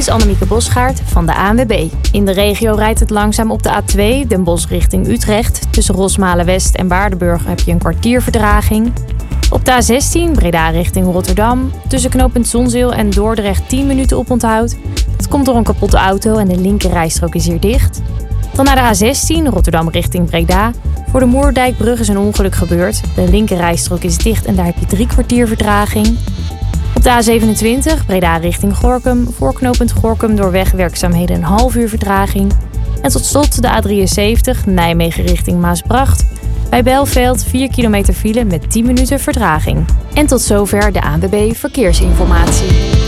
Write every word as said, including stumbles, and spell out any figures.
is Annemieke Bosgaard van de A N W B. In de regio rijdt het langzaam op de A twee, Den Bosch richting Utrecht. Tussen Rosmalen-West en Waardenburg heb je een kwartier vertraging. Op de A zestien, Breda richting Rotterdam. Tussen knooppunt Zonzeel en Dordrecht tien minuten oponthoud. Dat komt door een kapotte auto en de linkerrijstrook is hier dicht. Dan naar de A zestien, Rotterdam richting Breda. Voor de Moerdijkbrug is een ongeluk gebeurd. De linkerrijstrook is dicht en daar heb je drie kwartier vertraging. Op de A zevenentwintig, Breda richting Gorinchem. Voor knooppunt Gorinchem door wegwerkzaamheden een half uur vertraging. En tot slot de A drieënzeventig, Nijmegen richting Maasbracht. Bij Bijlveld vier kilometer file met tien minuten vertraging. En tot zover de A N W B Verkeersinformatie.